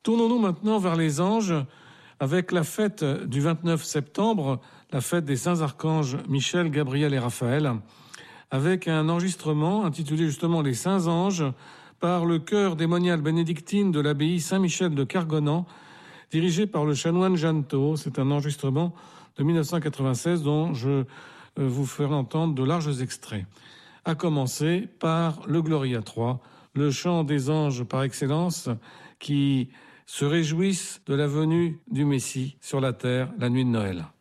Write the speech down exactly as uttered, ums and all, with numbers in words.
Tournons-nous maintenant vers les anges avec la fête du vingt-neuf septembre, la fête des saints archanges Michel, Gabriel et Raphaël, avec un enregistrement intitulé justement Les Saints Anges par le chœur démonial bénédictine de l'abbaye Saint-Michel de Cargonan, dirigé par le chanoine Jeannetot. C'est un enregistrement de mille neuf cent quatre-vingt-seize dont je vous ferai entendre de larges extraits. À commencer par le Gloria trois, le chant des anges par excellence qui se réjouissent de la venue du Messie sur la terre la nuit de Noël.